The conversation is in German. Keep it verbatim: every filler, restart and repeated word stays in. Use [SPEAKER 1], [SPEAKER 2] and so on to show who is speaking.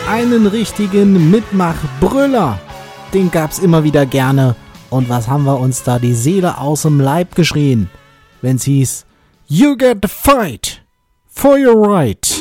[SPEAKER 1] einen richtigen Mitmachbrüller. Den gab's immer wieder gerne. Und was haben wir uns da die Seele aus dem Leib geschrien, wenn's hieß, You get the fight for your right.